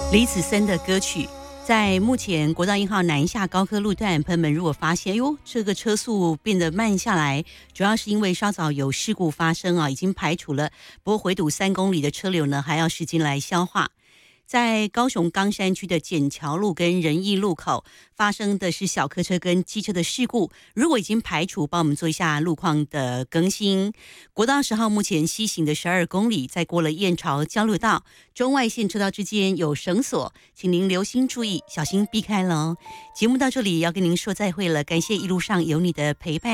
李子森的歌曲。在目前国道1号南下高科路段，朋友们如果发现，这个车速变得慢下来，主要是因为稍早有事故发生啊，已经排除了，不过回堵3公里的车流呢，还要时间来消化。在高雄冈山区的笕桥路跟仁义路口发生的是小客车跟机车的事故，如果已经排除，帮我们做一下路况的更新。国道10号目前西行的12公里，在过了燕巢交流道、中外线车道之间有绳索，请您留心注意，小心避开了哦。节目到这里要跟您说再会了，感谢一路上有你的陪伴。